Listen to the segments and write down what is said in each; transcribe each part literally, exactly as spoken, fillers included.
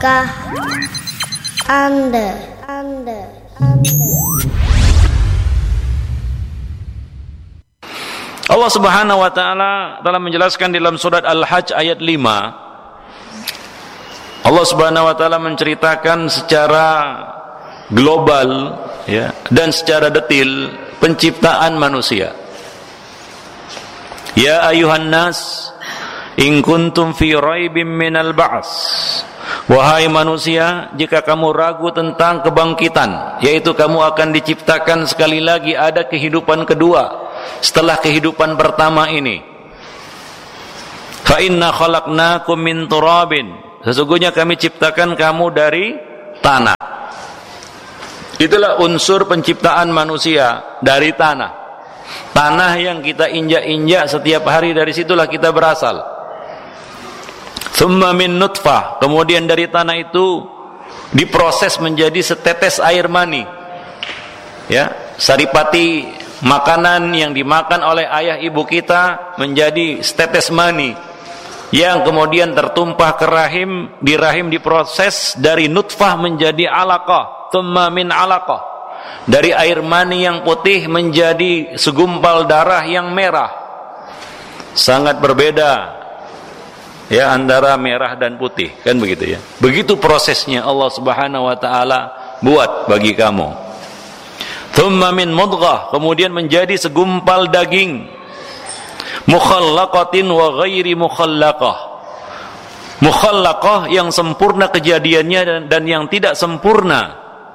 Kah Anda Anda Anda Allah Subhanahu wa taala telah menjelaskan dalam surat Al-Hajj ayat lima. Allah Subhanahu wa taala menceritakan secara global ya dan secara detail penciptaan manusia. Ya ayuhan nas in kuntum fi raibim minal ba'ts. Wahai manusia, jika kamu ragu tentang kebangkitan, yaitu kamu akan diciptakan sekali lagi, ada kehidupan kedua setelah kehidupan pertama ini. Fa inna khalaqnakum min turabin. Sesungguhnya kami ciptakan kamu dari tanah. Itulah unsur penciptaan manusia, dari tanah. Tanah yang kita injak-injak setiap hari, dari situlah kita berasal. Thumma min nutfah, kemudian dari tanah itu diproses menjadi setetes air mani. Ya, saripati makanan yang dimakan oleh ayah ibu kita menjadi setetes mani yang kemudian tertumpah ke rahim, di rahim diproses dari nutfah menjadi alaqah, thumma min alaqah. Dari air mani yang putih menjadi segumpal darah yang merah. Sangat berbeda ya antara merah dan putih, kan begitu ya. Begitu prosesnya Allah Subhanahu wa taala buat bagi kamu. Thumma min mudghah, kemudian menjadi segumpal daging. Mukhallaqatin wa ghairi mukhallaqah. Mukhallaqah yang sempurna kejadiannya dan, dan yang tidak sempurna.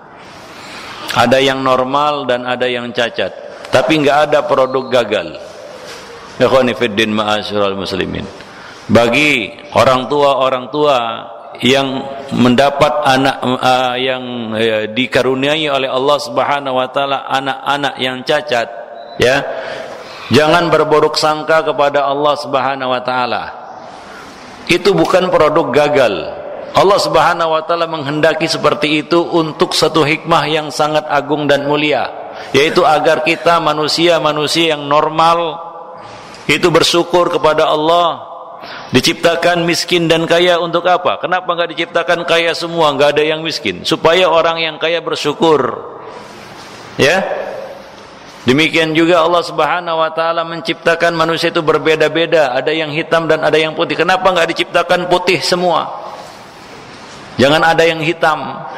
Ada yang normal dan ada yang cacat, tapi enggak ada produk gagal. Ikhwani fiddin ma'asyiral muslimin. Bagi orang tua-orang tua yang mendapat anak uh, yang uh, dikaruniai oleh Allah Subhanahu wa taala anak-anak yang cacat, ya, jangan berburuk sangka kepada Allah Subhanahu wa taala. Itu bukan produk gagal. Allah Subhanahu wa taala menghendaki seperti itu untuk satu hikmah yang sangat agung dan mulia, yaitu agar kita manusia-manusia yang normal itu bersyukur kepada Allah. Diciptakan miskin dan kaya untuk apa? Kenapa enggak diciptakan kaya semua, enggak ada yang miskin? Supaya orang yang kaya bersyukur. Ya. Demikian juga Allah Subhanahu wa taala menciptakan manusia itu berbeda-beda, ada yang hitam dan ada yang putih. Kenapa enggak diciptakan putih semua? Jangan ada yang hitam.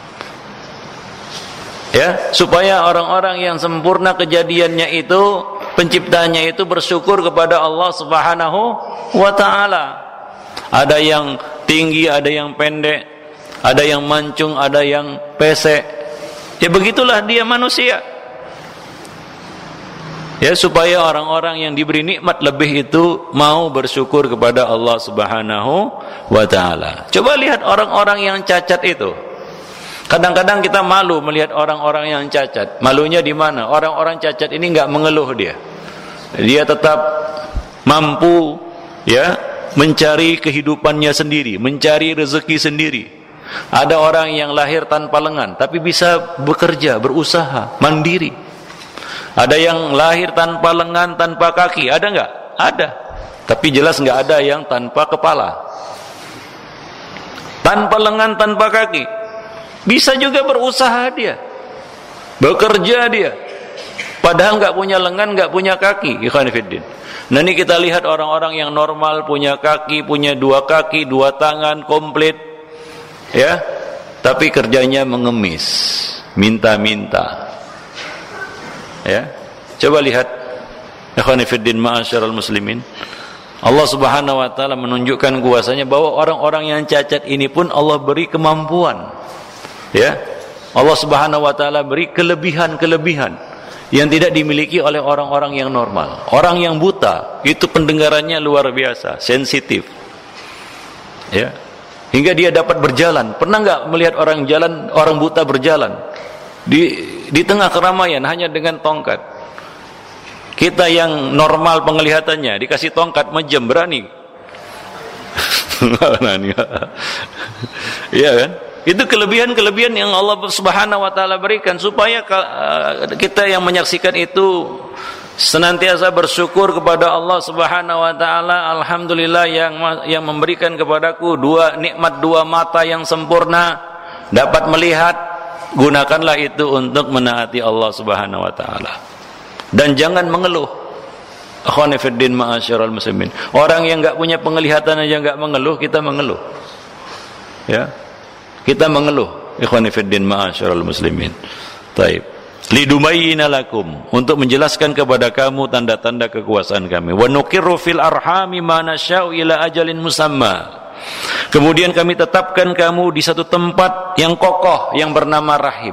Ya, supaya orang-orang yang sempurna kejadiannya itu, penciptanya itu bersyukur kepada Allah Subhanahu wa taala. Ada yang tinggi, ada yang pendek, ada yang mancung, ada yang pesek. Ya begitulah dia manusia. Ya, supaya orang-orang yang diberi nikmat lebih itu mau bersyukur kepada Allah Subhanahu wa taala. Coba lihat orang-orang yang cacat itu. Kadang-kadang kita malu melihat orang-orang yang cacat. Malunya di mana? Orang-orang cacat ini enggak mengeluh dia. Dia tetap mampu ya mencari kehidupannya sendiri, mencari rezeki sendiri. Ada orang yang lahir tanpa lengan tapi bisa bekerja, berusaha, mandiri. Ada yang lahir tanpa lengan, tanpa kaki, ada enggak? Ada. Tapi jelas enggak ada yang tanpa kepala. Tanpa lengan, tanpa kaki. Bisa juga berusaha dia, bekerja dia, padahal enggak punya lengan, enggak punya kaki. Ikhwan fillah. Nah ini kita lihat orang-orang yang normal, punya kaki, punya dua kaki, dua tangan, komplit, ya, tapi kerjanya mengemis, minta-minta. Ya, coba lihat, ikhwan fillah ma'asyiral muslimin. Allah Subhanahu wa taala menunjukkan kuasanya bahwa orang-orang yang cacat ini pun Allah beri kemampuan. Ya, Allah Subhanahu wa taala beri kelebihan-kelebihan yang tidak dimiliki oleh orang-orang yang normal. Orang yang buta itu pendengarannya luar biasa, sensitif. Ya. Hingga dia dapat berjalan. Pernah enggak melihat orang jalan, orang buta berjalan di di tengah keramaian hanya dengan tongkat? Kita yang normal penglihatannya dikasih tongkat menjem, berani? Iya kan? Itu kelebihan-kelebihan yang Allah Subhanahu wa taala berikan supaya kita yang menyaksikan itu senantiasa bersyukur kepada Allah Subhanahu wa taala. Alhamdulillah yang yang memberikan kepadaku dua nikmat, dua mata yang sempurna, dapat melihat. Gunakanlah itu untuk menaati Allah Subhanahu wa taala. Dan jangan mengeluh. Akhwani fiddin ma'asyiral muslimin. Orang yang enggak punya penglihatan aja enggak mengeluh, kita mengeluh. Ya. Kita mengeluh. Ikhwani fiddin ma'asyiral muslimin. Taib. Lidumayyina lakum, untuk menjelaskan kepada kamu tanda-tanda kekuasaan kami. Wa nuqirru fil arhami ma nasya'u ila ajalin musamma. Kemudian kami tetapkan kamu di satu tempat yang kokoh yang bernama rahim.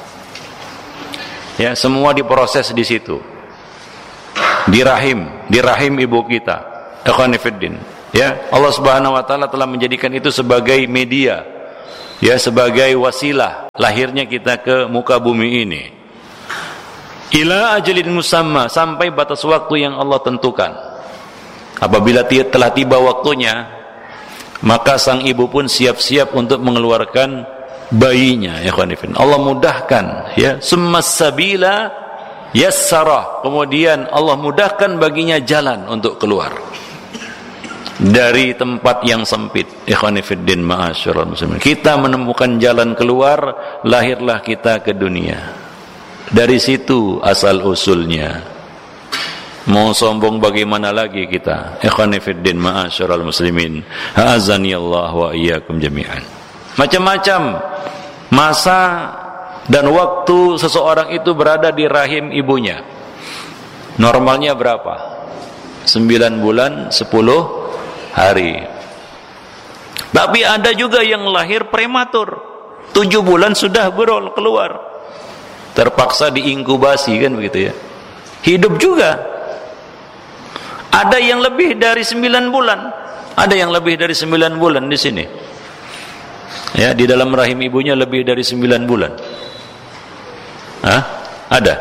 Ya, semua diproses di situ. Di rahim, di rahim ibu kita. Ikhwani fiddin. Ya, Allah Subhanahu wa taala telah menjadikan itu sebagai media. Ya, sebagai wasilah lahirnya kita ke muka bumi ini. Ila ajalin musamma, sampai batas waktu yang Allah tentukan. Apabila telah tiba waktunya, maka sang ibu pun siap-siap untuk mengeluarkan bayinya. Ya khonifin, Allah mudahkan, ya, summas sabila yassara, kemudian Allah mudahkan baginya jalan untuk keluar dari tempat yang sempit. Ikhwani fiddin ma'asyiral muslimin, kita menemukan jalan keluar, lahirlah kita ke dunia. Dari situ asal usulnya. Mau sombong bagaimana lagi kita? Ikhwani fiddin ma'asyiral muslimin, a'azzani Allah wa iyyakum jami'an. Macam-macam masa dan waktu seseorang itu berada di rahim ibunya. Normalnya berapa? sembilan bulan sepuluh hari. Tapi ada juga yang lahir prematur, tujuh bulan sudah berol keluar, terpaksa diinkubasi, kan begitu ya. Hidup juga. Ada yang lebih dari sembilan bulan, ada yang lebih dari sembilan bulan di sini. Ya, di dalam rahim ibunya lebih dari sembilan bulan. Hah? Ada.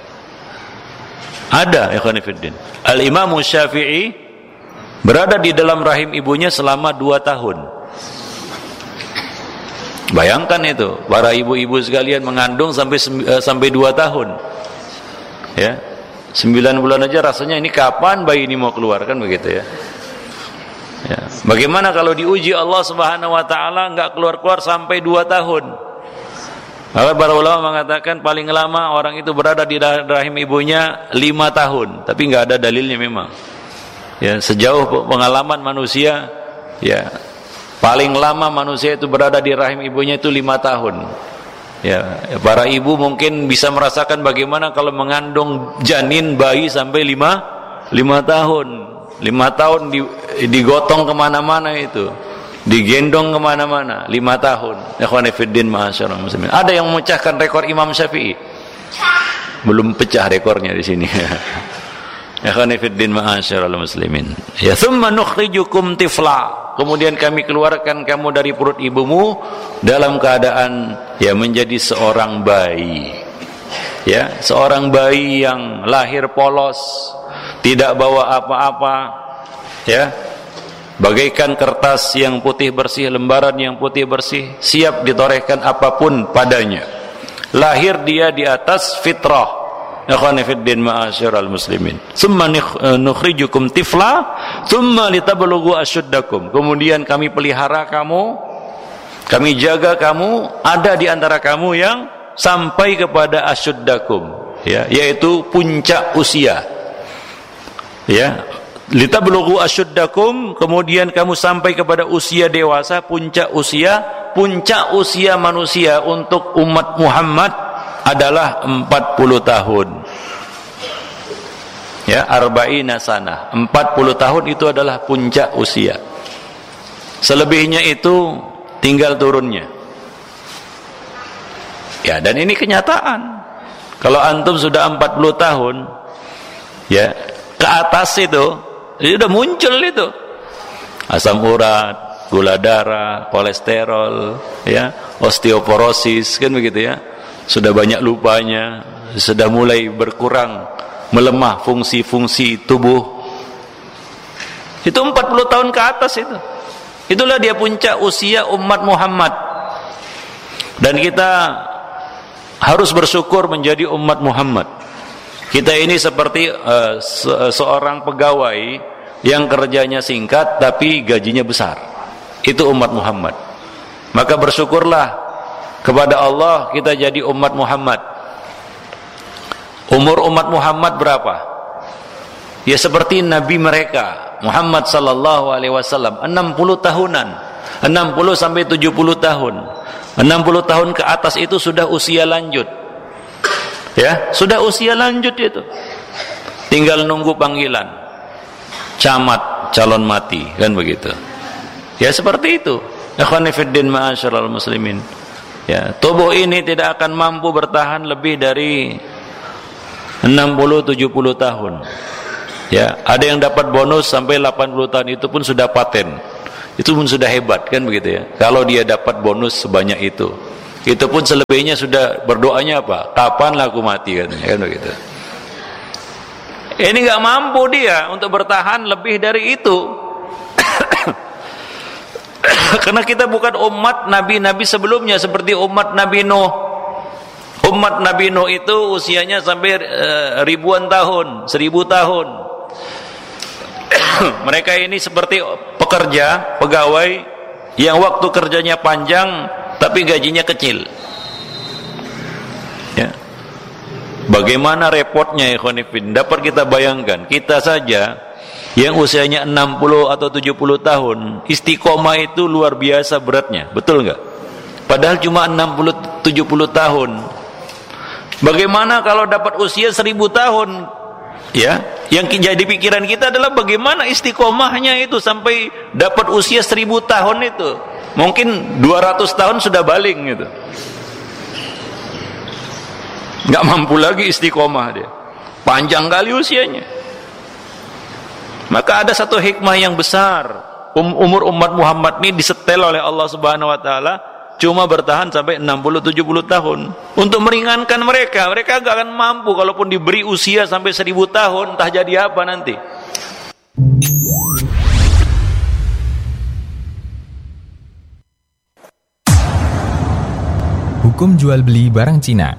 Ada, ikhwan fillah. Al-Imam Syafi'i berada di dalam rahim ibunya selama dua tahun. Bayangkan itu, para ibu-ibu sekalian mengandung sampai sampai dua tahun. Ya. Sembilan bulan aja rasanya ini kapan bayi ini mau keluar, kan begitu ya. Ya. Bagaimana kalau diuji Allah Subhanahu wa taala enggak keluar-keluar sampai dua tahun? Maka para ulama mengatakan paling lama orang itu berada di rahim ibunya lima tahun, tapi enggak ada dalilnya memang. Ya, sejauh pengalaman manusia, ya, paling lama manusia itu berada di rahim ibunya itu lima tahun. Ya, para ibu mungkin bisa merasakan bagaimana kalau mengandung janin bayi sampai lima lima tahun, lima tahun di, digotong kemana-mana itu, digendong kemana-mana, lima tahun. Ikhwani fiddin ma'asyiral muslimin. Ada yang memecahkan rekor Imam Syafi'i, belum pecah rekornya di sini. Ikhwani fiddin ma'asyiral muslimin. Ya, thumma nukhrijukum tifla. Kemudian kami keluarkan kamu dari perut ibumu dalam keadaan ya menjadi seorang bayi. Ya, seorang bayi yang lahir polos, tidak bawa apa-apa, ya. Bagaikan kertas yang putih bersih, lembaran yang putih bersih, siap ditorehkan apapun padanya. Lahir dia di atas fitrah. Ikhwani fiddin ma'asyiral muslimin. Tsumma nukhrijukum tifla, tsumma litablughu asyuddakum. Kemudian kami pelihara kamu, kami jaga kamu, ada di antara kamu yang sampai kepada asyuddakum, ya, yaitu puncak usia. Ya, litablughu asyuddakum, kemudian kamu sampai kepada usia dewasa, puncak usia, puncak usia manusia untuk umat Muhammad adalah empat puluh tahun. Ya, arba'ina sanah, empat puluh tahun itu adalah puncak usia. Selebihnya itu tinggal turunnya. Ya, dan ini kenyataan. Kalau antum sudah empat puluh tahun, ya, ke atas itu, itu udah muncul itu. Asam urat, gula darah, kolesterol, ya, osteoporosis, kan begitu ya. Sudah banyak lupanya, sudah mulai berkurang, melemah fungsi-fungsi tubuh. Itu empat puluh tahun ke atas itu. Itulah dia puncak usia umat Muhammad. Dan kita harus bersyukur menjadi umat Muhammad. Kita ini seperti uh, se- seorang pegawai yang kerjanya singkat tapi gajinya besar. Itu umat Muhammad. Maka bersyukurlah kepada Allah kita jadi umat Muhammad. Umur umat Muhammad berapa? Ya seperti Nabi mereka Muhammad sallallahu alaihi wasallam, enam puluh tahunan, enam puluh sampai tujuh puluh tahun. enam puluh tahun ke atas itu sudah usia lanjut. Ya, sudah usia lanjut itu. Tinggal nunggu panggilan. Camat, calon mati, kan begitu. Ya seperti itu. Ikhwani fiddin ma'asyiral muslimin. Ya, tubuh ini tidak akan mampu bertahan lebih dari enam puluh tujuh puluh tahun. Ya, ada yang dapat bonus sampai delapan puluh tahun, itu pun sudah paten. Itu pun sudah hebat, kan begitu ya. Kalau dia dapat bonus sebanyak itu. Itu pun selebihnya sudah berdoanya apa? Kapan aku mati, katanya, kan begitu. Ini nggak mampu dia untuk bertahan lebih dari itu. Karena kita bukan umat nabi-nabi sebelumnya seperti umat Nabi Nuh. Umat Nabi Nuh itu usianya sampai uh, ribuan tahun, seribu tahun. Mereka ini seperti pekerja, pegawai yang waktu kerjanya panjang tapi gajinya kecil. Ya. Bagaimana repotnya ikhwanifin? Dapat kita bayangkan, kita saja yang usianya enam puluh atau tujuh puluh tahun, istiqomah itu luar biasa beratnya, betul enggak? Padahal cuma enam puluh tujuh puluh tahun. Bagaimana kalau dapat usia seribu tahun? Ya, yang jadi pikiran kita adalah bagaimana istiqomahnya itu sampai dapat usia seribu tahun itu. Mungkin dua ratus tahun sudah baling gitu. Nggak mampu lagi istiqomah dia. Panjang kali usianya. Maka ada satu hikmah yang besar. Um, umur umat Muhammad ini disetel oleh Allah Subhanahu wa taala cuma bertahan sampai enam puluh tujuh puluh tahun untuk meringankan mereka. Mereka nggak akan mampu kalaupun diberi usia sampai seribu tahun, entah jadi apa nanti. Hukum jual beli barang Cina.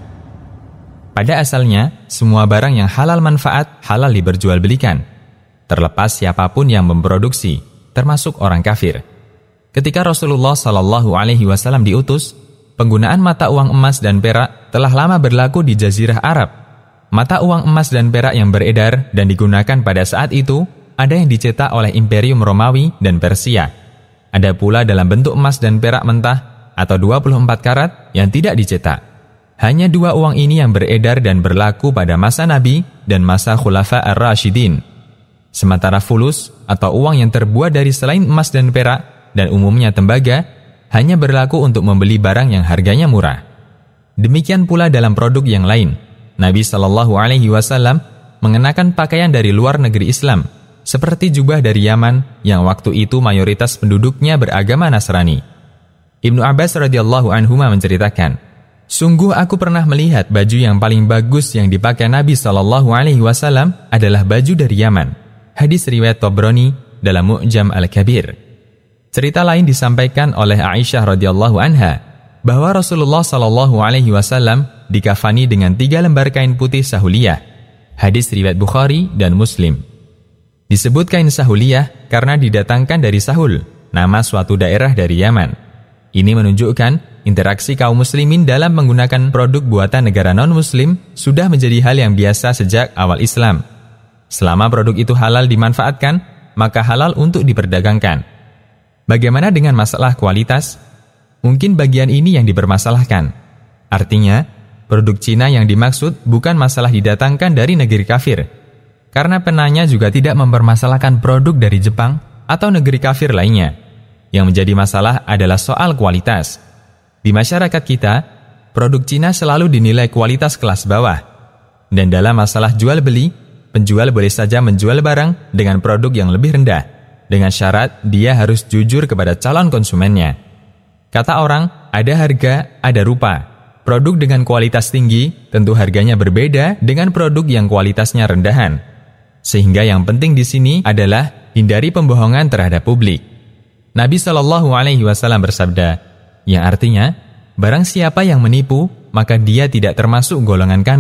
Pada asalnya, semua barang yang halal manfaat halal diperjualbelikan, terlepas siapapun yang memproduksi, termasuk orang kafir. Ketika Rasulullah Shallallahu Alaihi Wasallam diutus, penggunaan mata uang emas dan perak telah lama berlaku di Jazirah Arab. Mata uang emas dan perak yang beredar dan digunakan pada saat itu ada yang dicetak oleh Imperium Romawi dan Persia. Ada pula dalam bentuk emas dan perak mentah atau dua puluh empat karat yang tidak dicetak. Hanya dua uang ini yang beredar dan berlaku pada masa Nabi dan masa Khulafa Ar-Rasyidin. Sementara fulus atau uang yang terbuat dari selain emas dan perak dan umumnya tembaga hanya berlaku untuk membeli barang yang harganya murah. Demikian pula dalam produk yang lain. Nabi Shallallahu Alaihi Wasallam mengenakan pakaian dari luar negeri Islam, seperti jubah dari Yaman yang waktu itu mayoritas penduduknya beragama Nasrani. Ibnu Abbas radhiyallahu anhuma menceritakan, sungguh aku pernah melihat baju yang paling bagus yang dipakai Nabi Shallallahu Alaihi Wasallam adalah baju dari Yaman. Hadis riwayat Tabrani dalam Mu'jam Al-Kabir. Cerita lain disampaikan oleh Aisyah radhiyallahu anha bahwa Rasulullah Shallallahu Alaihi Wasallam dikafani dengan tiga lembar kain putih sahuliyah. Hadis riwayat Bukhari dan Muslim. Disebut kain sahuliyah karena didatangkan dari Sahul, nama suatu daerah dari Yaman. Ini menunjukkan interaksi kaum muslimin dalam menggunakan produk buatan negara non-muslim sudah menjadi hal yang biasa sejak awal Islam. Selama produk itu halal dimanfaatkan, maka halal untuk diperdagangkan. Bagaimana dengan masalah kualitas? Mungkin bagian ini yang dipermasalahkan. Artinya, produk Cina yang dimaksud bukan masalah didatangkan dari negeri kafir. Karena penanya juga tidak mempermasalahkan produk dari Jepang atau negeri kafir lainnya. Yang menjadi masalah adalah soal kualitas. Di masyarakat kita, produk Cina selalu dinilai kualitas kelas bawah. Dan dalam masalah jual beli, penjual boleh saja menjual barang dengan produk yang lebih rendah, dengan syarat dia harus jujur kepada calon konsumennya. Kata orang, ada harga, ada rupa. Produk dengan kualitas tinggi tentu harganya berbeda dengan produk yang kualitasnya rendahan. Sehingga yang penting di sini adalah hindari pembohongan terhadap publik. Nabi Shallallahu Alaihi Wasallam bersabda, yang artinya, barang siapa yang menipu, maka dia tidak termasuk golongan kami.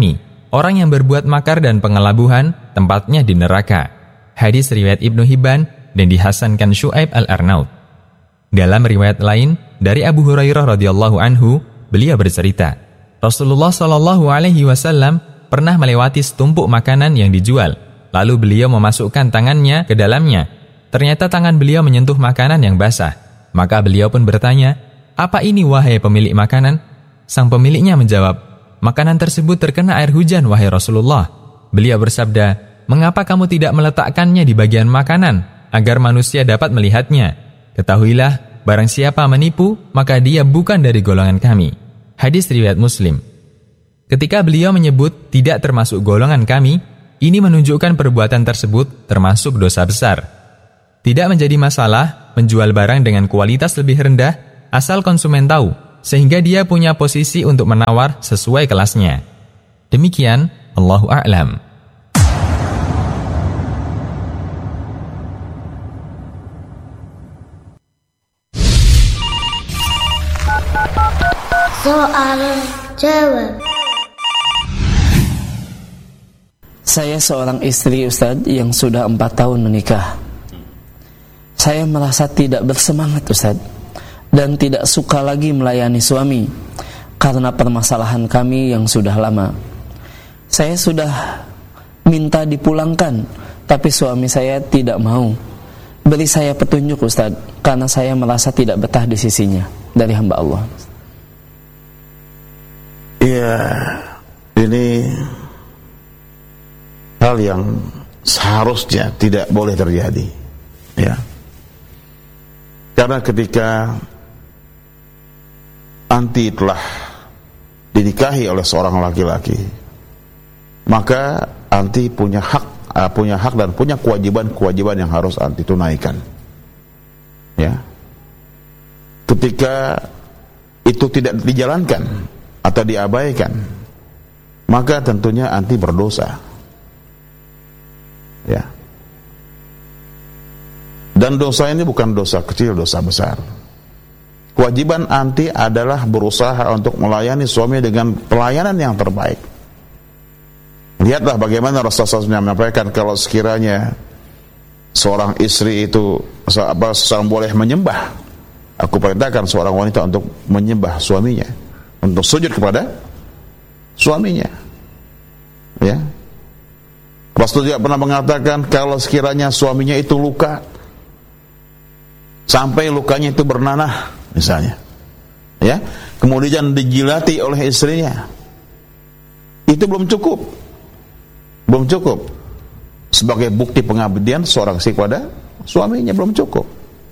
orang yang berbuat makar dan pengelabuhan, tempatnya di neraka. Hadis riwayat Ibnu Hibban dan dihasankan Syu'aib Al-Arnaud. Dalam riwayat lain, dari Abu Hurairah radhiyallahu anhu, beliau bercerita, Rasulullah shallallahu alaihi wasallam pernah melewati setumpuk makanan yang dijual, lalu beliau memasukkan tangannya ke dalamnya. Ternyata tangan beliau menyentuh makanan yang basah. Maka beliau pun bertanya, "Apa ini wahai pemilik makanan?" Sang pemiliknya menjawab, "Makanan tersebut terkena air hujan wahai Rasulullah." Beliau bersabda, "Mengapa kamu tidak meletakkannya di bagian makanan agar manusia dapat melihatnya? Ketahuilah, barang siapa menipu, maka dia bukan dari golongan kami." Hadis riwayat Muslim. Ketika beliau menyebut tidak termasuk golongan kami, ini menunjukkan perbuatan tersebut termasuk dosa besar. Tidak menjadi masalah menjual barang dengan kualitas lebih rendah asal konsumen tahu, sehingga dia punya posisi untuk menawar sesuai kelasnya. Demikian, Allahu a'lam. Soal jawab. Saya seorang istri, Ustadz, yang sudah empat tahun menikah. Saya merasa tidak bersemangat, Ustadz, dan tidak suka lagi melayani suami karena permasalahan kami yang sudah lama. Saya sudah minta dipulangkan, tapi suami saya tidak mau. Beri saya petunjuk, Ustadz, karena saya merasa tidak betah di sisinya. Dari hamba Allah. Iya, ini hal yang seharusnya tidak boleh terjadi, ya. Karena ketika anti telah dinikahi oleh seorang laki-laki, maka anti punya hak, uh, punya hak dan punya kewajiban-kewajiban yang harus anti tunaikan. Ya. Ketika itu tidak dijalankan atau diabaikan, maka tentunya anti berdosa. Ya. Dan dosa ini bukan dosa kecil, dosa besar. Kewajiban anti adalah berusaha untuk melayani suami dengan pelayanan yang terbaik. Lihatlah bagaimana Rasulullah menyampaikan kalau sekiranya seorang istri itu apa, seorang boleh menyembah, aku perintahkan seorang wanita untuk menyembah suaminya, untuk sujud kepada suaminya. Ya. Rasulullah juga pernah mengatakan kalau sekiranya suaminya itu luka, sampai lukanya itu bernanah misalnya, ya, kemudian dijilati oleh istrinya, itu belum cukup, belum cukup sebagai bukti pengabdian seorang istri kepada suaminya, belum cukup.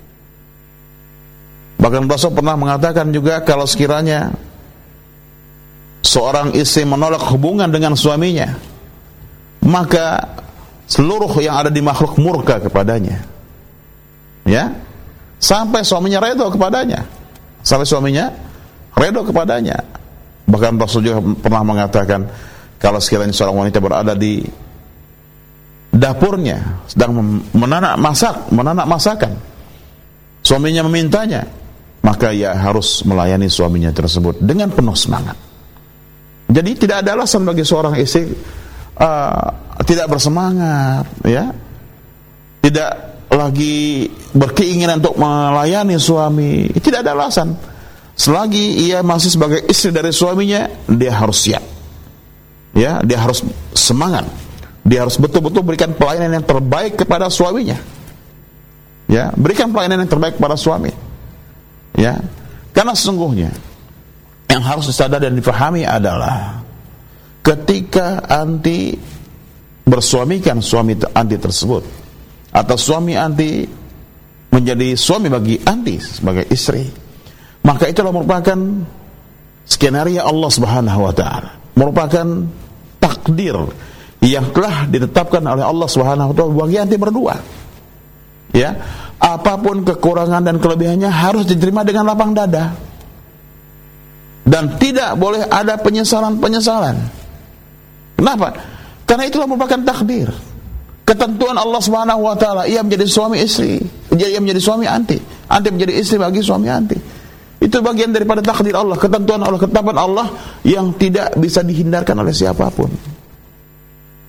Bahkan Rasul pernah mengatakan juga kalau sekiranya seorang istri menolak hubungan dengan suaminya, maka seluruh yang ada di makhluk murka kepadanya, ya, sampai suaminya redha kepadanya, sampai suaminya redha kepadanya. Bahkan Rasul juga pernah mengatakan kalau sekiranya seorang wanita berada di dapurnya sedang menanak masak, menanak masakan, suaminya memintanya, maka ia harus melayani suaminya tersebut dengan penuh semangat. Jadi tidak ada alasan bagi seorang istri uh, tidak bersemangat, ya, tidak lagi berkeinginan untuk melayani suami. Tidak ada alasan. Selagi ia masih sebagai istri dari suaminya, dia harus siap, ya, dia harus semangat, dia harus betul-betul berikan pelayanan yang terbaik kepada suaminya, ya, berikan pelayanan yang terbaik kepada suami, ya. Karena sesungguhnya yang harus disadari dan difahami adalah ketika anti bersuamikan suami anti tersebut, atau suami anti menjadi suami bagi anti sebagai istri, maka itulah merupakan skenario Allah Subhanahu wa taala, merupakan takdir yang telah ditetapkan oleh Allah Subhanahu wa taala bagi anti berdua. Ya, apapun kekurangan dan kelebihannya harus diterima dengan lapang dada. Dan tidak boleh ada penyesalan-penyesalan. Kenapa? Karena itulah merupakan takdir, ketentuan Allah Subhanahu wa taala. Ia menjadi suami istri, ia menjadi suami anti, anti menjadi istri bagi suami anti. Itu bagian daripada takdir Allah, ketentuan Allah, ketetapan Allah yang tidak bisa dihindarkan oleh siapapun.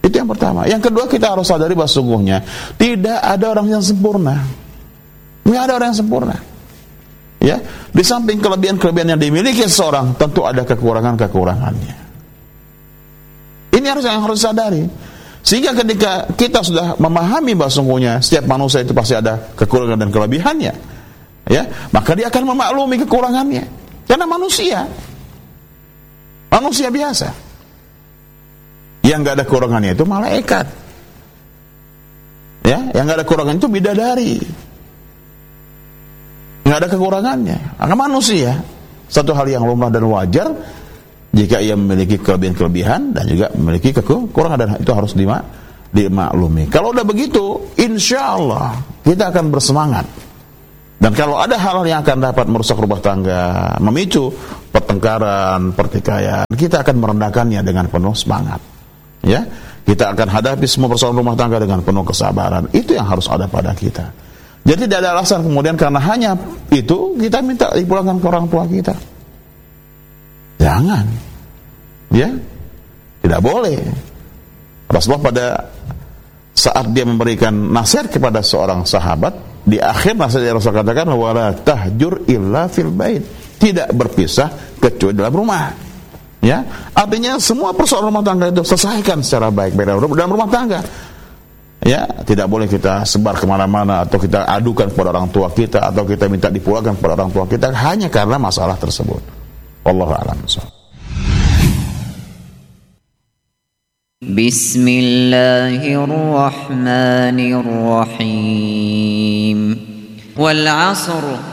Itu yang pertama. Yang kedua, kita harus sadari bahwa sungguhnya tidak ada orang yang sempurna. Tidak ada orang yang sempurna. Ya, di samping kelebihan-kelebihan yang dimiliki seseorang, tentu ada kekurangan-kekurangannya. Ini harus yang harus sadari. Sehingga ketika kita sudah memahami bahwa sungguhnya setiap manusia itu pasti ada kekurangan dan kelebihannya, ya, maka dia akan memaklumi kekurangannya. Karena manusia, manusia biasa. Yang nggak ada kekurangannya itu malaikat, ya, yang nggak ada kekurangan itu bidadari, nggak ada kekurangannya. Karena manusia, satu hal yang lumrah dan wajar jika ia memiliki kelebihan-kelebihan dan juga memiliki kekurangan, dan itu harus dimak dimaklumi. Kalau udah begitu, insya Allah kita akan bersemangat. Dan kalau ada hal-hal yang akan dapat merusak rumah tangga, memicu pertengkaran, pertikaian, kita akan merendahkannya dengan penuh semangat. Ya, kita akan hadapi semua persoalan rumah tangga dengan penuh kesabaran. Itu yang harus ada pada kita. Jadi tidak ada alasan kemudian karena hanya itu kita minta dipulangkan ke orang tua kita. Jangan, ya, tidak boleh. Rasulullah pada saat dia memberikan nasihat kepada seorang sahabat, di akhir nasihat Rasul katakan, wala tahjur illa fil bait, tidak berpisah kecuali dalam rumah. Ya, artinya semua persoalan rumah tangga itu selesaikan secara baik-baik dalam rumah tangga. Ya, tidak boleh kita sebar kemana-mana atau kita adukan kepada orang tua kita atau kita minta dipulangkan kepada orang tua kita hanya karena masalah tersebut. Wallahu a'lam. Bismillahirrahmanirrahim. Wal 'asr